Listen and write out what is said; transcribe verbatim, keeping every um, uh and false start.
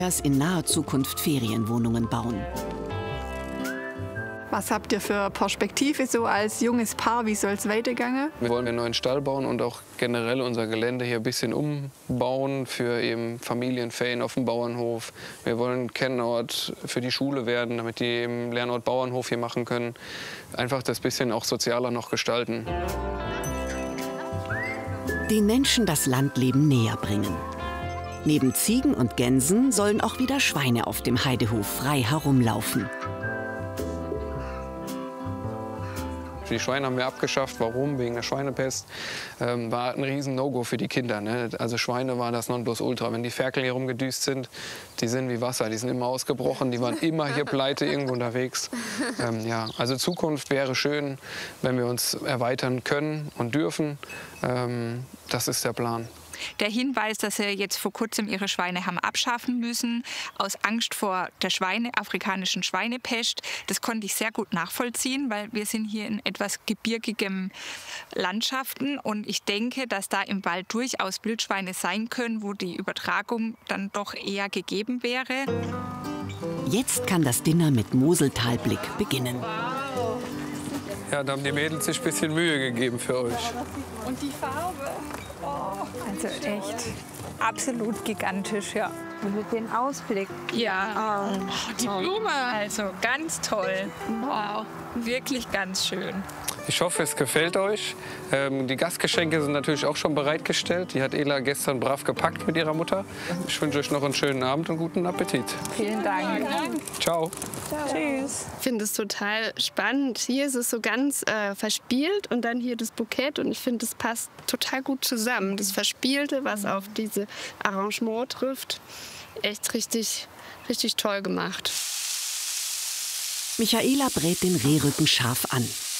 in naher Zukunft Ferienwohnungen bauen. Was habt ihr für Perspektive so als junges Paar? Wie soll es weitergehen? Wir wollen einen neuen Stall bauen und auch generell unser Gelände hier ein bisschen umbauen für eben Familienferien auf dem Bauernhof. Wir wollen Kennort für die Schule werden, damit die eben Lernort Bauernhof hier machen können. Einfach das bisschen auch sozialer noch gestalten. Den Menschen das Landleben näher bringen. Neben Ziegen und Gänsen sollen auch wieder Schweine auf dem Heidehof frei herumlaufen. Die Schweine haben wir abgeschafft. Warum? Wegen der Schweinepest. Ähm, war ein riesen No-Go für die Kinder. Ne? Also Schweine waren das Nonplusultra. Wenn die Ferkel hier rumgedüst sind, die sind wie Wasser. Die sind immer ausgebrochen. Die waren immer hier pleite irgendwo unterwegs. Ähm, ja, also Zukunft wäre schön, wenn wir uns erweitern können und dürfen. Ähm, das ist der Plan. Der Hinweis, dass sie jetzt vor kurzem ihre Schweine haben abschaffen müssen, aus Angst vor der Schweine, afrikanischen Schweinepest, das konnte ich sehr gut nachvollziehen, weil wir sind hier in etwas gebirgigem Landschaften und ich denke, dass da im Wald durchaus Wildschweine sein können, wo die Übertragung dann doch eher gegeben wäre. Jetzt kann das Dinner mit Moseltalblick beginnen. Ja, da haben die Mädels sich ein bisschen Mühe gegeben für euch. Und die Farbe? Also echt absolut gigantisch, ja. Und mit dem Ausblick. Ja, oh, die Blume, also ganz toll. Wow, wirklich ganz schön. Ich hoffe, es gefällt euch. Ähm, die Gastgeschenke sind natürlich auch schon bereitgestellt. Die hat Ela gestern brav gepackt mit ihrer Mutter. Ich wünsche euch noch einen schönen Abend und guten Appetit. Vielen Dank. Ciao. Ciao. Tschüss. Ich finde es total spannend. Hier ist es so ganz äh, verspielt und dann hier das Bukett. Und ich finde, es passt total gut zusammen. Das Verspielte, was auf diese Arrangement trifft, echt richtig, richtig toll gemacht. Michaela brät den Rehrücken scharf an.